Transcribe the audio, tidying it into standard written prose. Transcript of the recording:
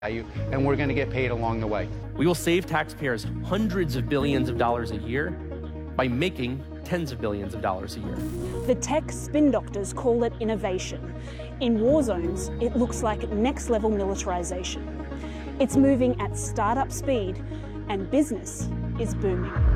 value, and we're going to get paid along the way. We will save taxpayers hundreds of billions of dollars a year by making tens of billions of dollars a year. The tech spin doctors call it innovation. In war zones, it looks like next-level militarization. It's moving at startup speed, and business is booming.